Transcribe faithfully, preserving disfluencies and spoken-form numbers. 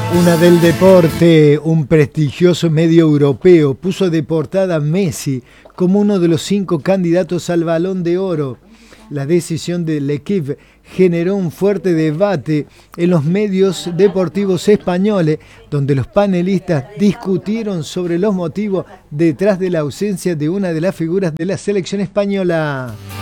Una del deporte, un prestigioso medio europeo puso de portada a Messi como uno de los cinco candidatos al Balón de Oro. La decisión de L'Équipe generó un fuerte debate en los medios deportivos españoles, donde los panelistas discutieron sobre los motivos detrás de la ausencia de una de las figuras de la selección española.